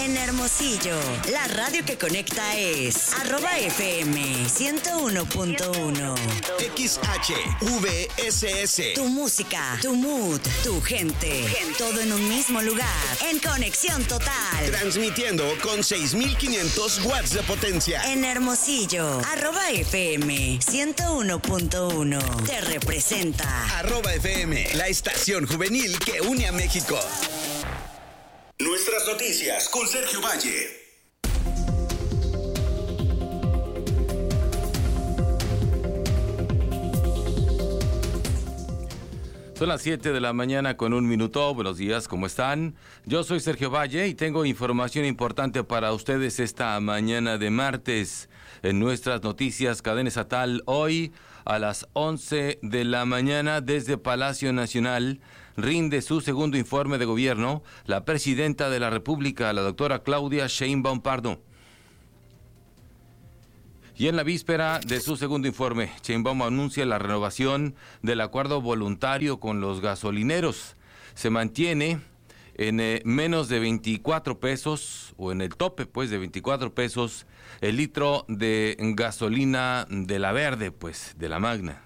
En Hermosillo, la radio que conecta es @FM 101.1. XHVSS. Tu música, tu mood, tu gente. Todo en un mismo lugar. En conexión total. Transmitiendo con 6,500 watts de potencia. En Hermosillo, @FM 101.1. Te representa. @FM, la estación juvenil que une a México. Nuestras noticias con Sergio Valle. Son las 7 de la mañana con 1 minuto. Buenos días, ¿cómo están? Yo soy Sergio Valle y tengo información importante para ustedes esta mañana de martes. En nuestras noticias, cadena estatal, hoy a las 11 de la mañana desde Palacio Nacional rinde su segundo informe de gobierno la presidenta de la República, la doctora Claudia Sheinbaum Pardo. Y en la víspera de su segundo informe, Sheinbaum anuncia la renovación del acuerdo voluntario con los gasolineros. Se mantiene en menos de 24 pesos, o en el tope pues de 24 pesos, el litro de gasolina de la verde, pues de la magna.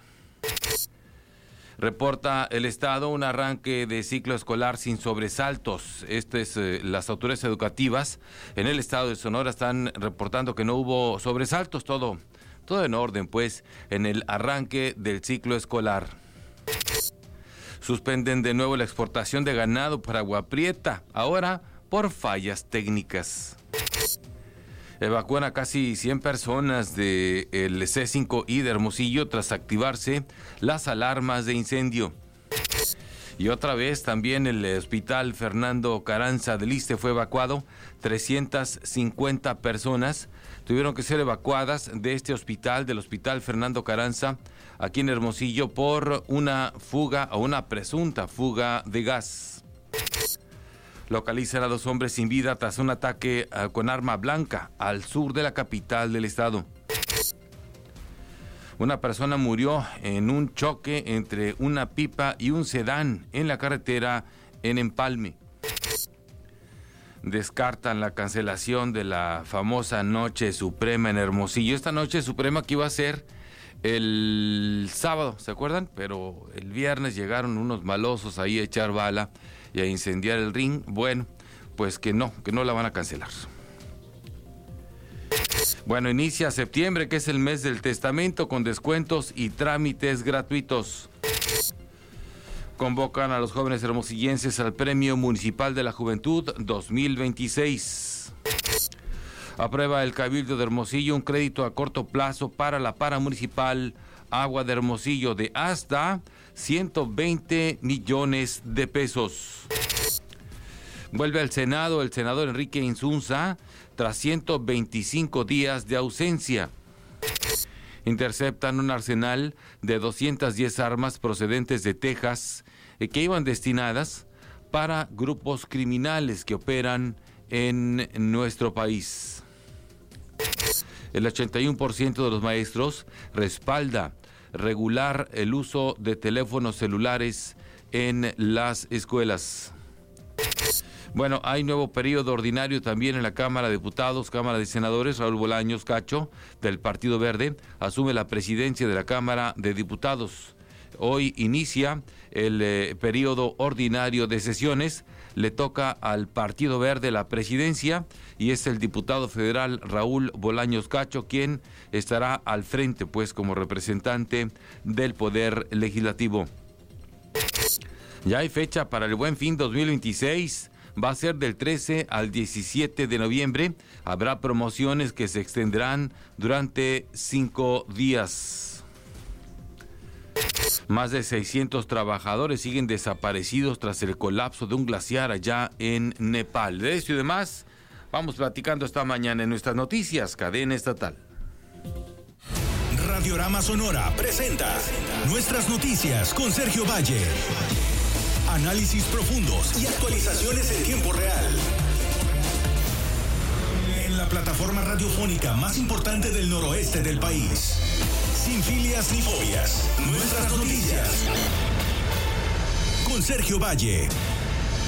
Reporta el Estado un arranque de ciclo escolar sin sobresaltos. Las autoridades educativas en el Estado de Sonora están reportando que no hubo sobresaltos, todo en orden, pues, en el arranque del ciclo escolar. Suspenden de nuevo la exportación de ganado para Agua Prieta, ahora por fallas técnicas. Evacúan a casi 100 personas del C5I de Hermosillo tras activarse las alarmas de incendio. Y otra vez también el hospital Fernando Carranza del Iste fue evacuado. 350 personas tuvieron que ser evacuadas de este hospital, del hospital Fernando Carranza, aquí en Hermosillo, por una fuga o una presunta fuga de gas. Localizan a 2 hombres sin vida tras un ataque con arma blanca al sur de la capital del estado. Una persona murió en un choque entre una pipa y un sedán en la carretera en Empalme. Descartan la cancelación de la famosa Noche Suprema en Hermosillo. Esta Noche Suprema que iba a ser el sábado, ¿se acuerdan? Pero el viernes llegaron unos malosos ahí a echar bala y a incendiar el ring. Bueno, pues que no la van a cancelar. Bueno, inicia septiembre, que es el mes del testamento, con descuentos y trámites gratuitos. Convocan a los jóvenes hermosillenses al Premio Municipal de la Juventud 2026. Aprueba el Cabildo de Hermosillo un crédito a corto plazo para la paramunicipal Agua de Hermosillo de hasta 120 millones de pesos. Vuelve al Senado el senador Enrique Insunza tras 125 días de ausencia. Interceptan un arsenal de 210 armas procedentes de Texas que iban destinadas para grupos criminales que operan en nuestro país. El 81% de los maestros respalda regular el uso de teléfonos celulares en las escuelas. Bueno, hay nuevo periodo ordinario también en la Cámara de Diputados, Cámara de Senadores. Raúl Bolaños Cacho, del Partido Verde, asume la presidencia de la Cámara de Diputados. Hoy inicia el periodo ordinario de sesiones. Le toca al Partido Verde la presidencia y es el diputado federal Raúl Bolaños Cacho quien estará al frente, pues, como representante del Poder Legislativo. Ya hay fecha para el Buen Fin 2026. Va a ser del 13 al 17 de noviembre. Habrá promociones que se extenderán durante 5 días. Más de 600 trabajadores siguen desaparecidos tras el colapso de un glaciar allá en Nepal. De esto y demás vamos platicando esta mañana en nuestras noticias, cadena estatal. Radiorama Sonora presenta Nuestras Noticias con Sergio Valle. Análisis profundos y actualizaciones en tiempo real. En la plataforma radiofónica más importante del noroeste del país. Sin filias ni fobias. Nuestras Noticias. Con Sergio Valle.